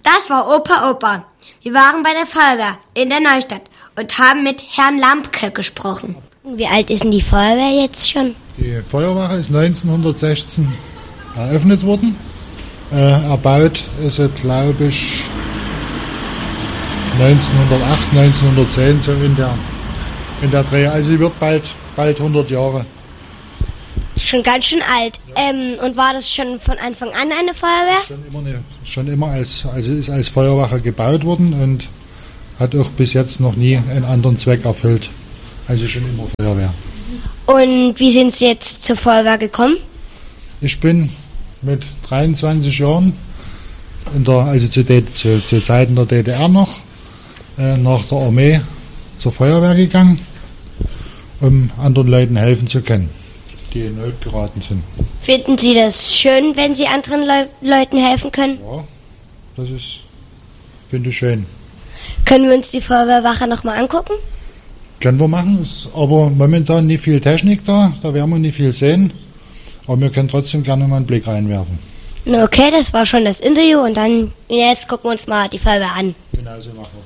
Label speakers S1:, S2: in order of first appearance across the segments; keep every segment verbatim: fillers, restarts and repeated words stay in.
S1: Das war Opa Opa. Wir waren bei der Feuerwehr in der Neustadt und haben mit Herrn Lampke gesprochen.
S2: Wie alt ist denn die Feuerwehr jetzt schon?
S3: Die Feuerwache ist neunzehnhundertsechzehn eröffnet worden. Äh, erbaut ist sie, glaube ich, neunzehnhundertacht, neunzehnhundertzehn, so in der, in der Dreh. Also sie wird bald, bald hundert Jahre.
S2: Schon ganz schön alt. Ja. Ähm, und war das schon von Anfang an eine Feuerwehr?
S3: Schon immer, eine, schon immer als, also ist als Feuerwache gebaut worden und hat auch bis jetzt noch nie einen anderen Zweck erfüllt. Also schon immer Feuerwehr.
S2: Und wie sind Sie jetzt zur Feuerwehr gekommen?
S3: Ich bin mit dreiundzwanzig Jahren, in der, also zu, zu, zu Zeiten der D D R noch, äh, nach der Armee zur Feuerwehr gegangen, um anderen Leuten helfen zu können, die in Not geraten sind.
S2: Finden Sie das schön, wenn Sie anderen Le- Leuten helfen können?
S3: Ja, das ist, finde ich schön.
S2: Können wir uns die Feuerwehrwache nochmal angucken?
S3: Können wir machen, ist aber momentan nicht viel Technik da, da werden wir nicht viel sehen. Aber wir können trotzdem gerne mal einen Blick reinwerfen.
S2: Okay, das war schon das Interview und dann jetzt gucken wir uns mal die Feuerwehr an.
S3: Genau so machen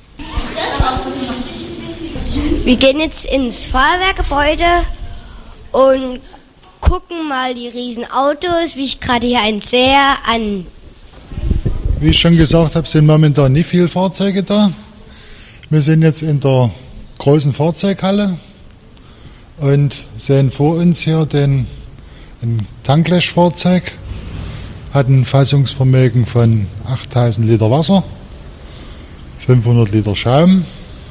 S3: wir
S2: das. Wir gehen jetzt ins Feuerwehrgebäude und gucken mal die riesen Autos, wie ich gerade hier eins sehe, an.
S3: Wie ich schon gesagt habe, sind momentan nicht viele Fahrzeuge da. Wir sind jetzt in der großen Fahrzeughalle und sehen vor uns hier den ein Tanklöschfahrzeug, hat ein Fassungsvermögen von achttausend Liter Wasser, fünfhundert Liter Schaum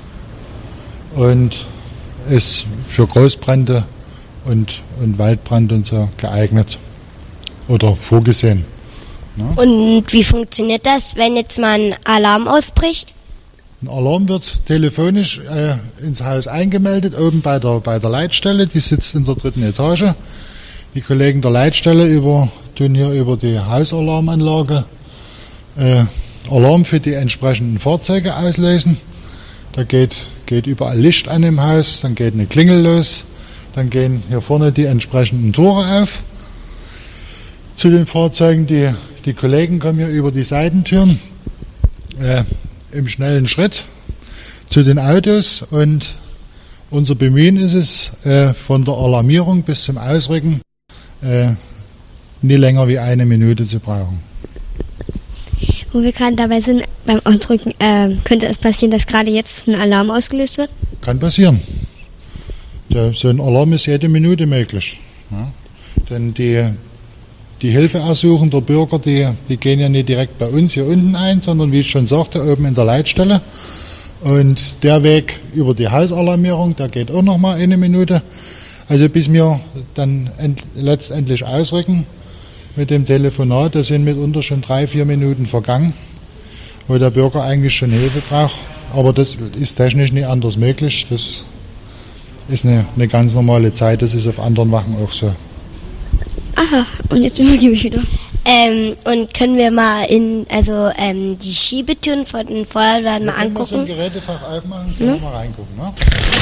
S3: und ist für Großbrände und, und Waldbrand und so geeignet oder vorgesehen. Ja.
S2: Und wie funktioniert das, wenn jetzt mal ein Alarm ausbricht?
S3: Ein Alarm wird telefonisch äh, ins Haus eingemeldet, oben bei der, bei der Leitstelle, die sitzt in der dritten Etage. Die Kollegen der Leitstelle über, tun hier über die Hausalarmanlage äh, Alarm für die entsprechenden Fahrzeuge auslösen. Da geht, geht überall Licht an im Haus, dann geht eine Klingel los, dann gehen hier vorne die entsprechenden Tore auf. Zu den Fahrzeugen, die, die Kollegen kommen hier über die Seitentüren äh, im schnellen Schritt zu den Autos und unser Bemühen ist es, äh, von der Alarmierung bis zum Ausrücken Äh, nie länger wie eine Minute zu brauchen.
S4: Wo wir gerade dabei sind, beim Ausdrücken, äh, könnte es passieren, dass gerade jetzt ein Alarm ausgelöst wird?
S3: Kann passieren. Der, so ein Alarm ist jede Minute möglich. Ja. Denn die, die Hilfeersuchen der Bürger, die, die gehen ja nicht direkt bei uns hier unten ein, sondern wie ich schon sagte, oben in der Leitstelle. Und der Weg über die Hausalarmierung, der geht auch noch mal eine Minute. Also bis wir dann end, letztendlich ausrücken mit dem Telefonat, da sind mitunter schon drei, vier Minuten vergangen, wo der Bürger eigentlich schon Hilfe braucht. Aber das ist technisch nicht anders möglich. Das ist eine, eine ganz normale Zeit, das ist auf anderen Wachen auch so.
S4: Aha, und jetzt übergebe ich wieder.
S2: Ähm, und können wir mal in, also ähm, die Schiebetüren von den Feuerwehren mal angucken?
S3: Können wir so ein Gerätefach aufmachen, können hm? wir mal reingucken, ne?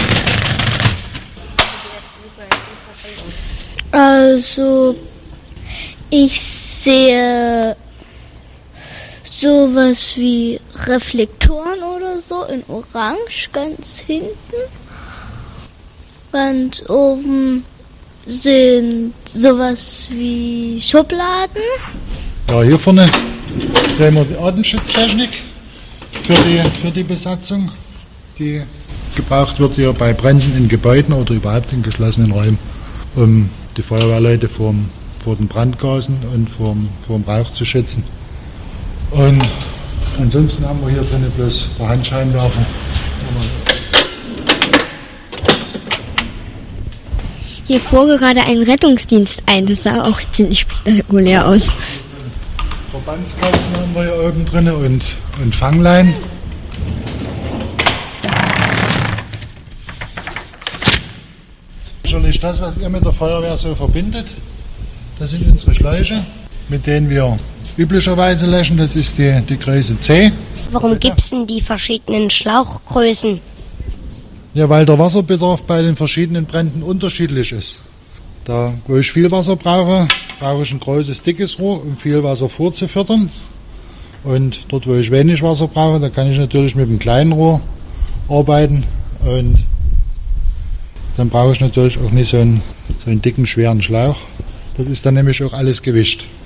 S5: Also, ich sehe sowas wie Reflektoren oder so in Orange ganz hinten. Ganz oben sind sowas wie Schubladen.
S3: Ja, hier vorne sehen wir die Atemschutztechnik für die, für die Besatzung, die gebraucht wird hier bei Bränden in Gebäuden oder überhaupt in geschlossenen Räumen, um die Feuerwehrleute vor, vor den Brandgasen und vor, vor dem Rauch zu schützen. Und ansonsten haben wir hier drinnen bloß ein Handscheinwerfer.
S4: Hier fuhr gerade ein Rettungsdienst ein, das sah auch ziemlich spektakulär aus.
S3: Verbandskasten haben wir hier oben drin und, und Fanglein. Sicherlich das, was ihr mit der Feuerwehr so verbindet, das sind unsere Schläuche, mit denen wir üblicherweise löschen, das ist die, die Größe C.
S2: Warum gibt es denn die verschiedenen Schlauchgrößen?
S3: Ja, weil der Wasserbedarf bei den verschiedenen Bränden unterschiedlich ist. Da, wo ich viel Wasser brauche, brauche ich ein großes, dickes Rohr, um viel Wasser vorzufüttern. Und dort, wo ich wenig Wasser brauche, da kann ich natürlich mit dem kleinen Rohr arbeiten. Und dann brauche ich natürlich auch nicht so einen, so einen dicken, schweren Schlauch. Das ist dann nämlich auch alles gewischt.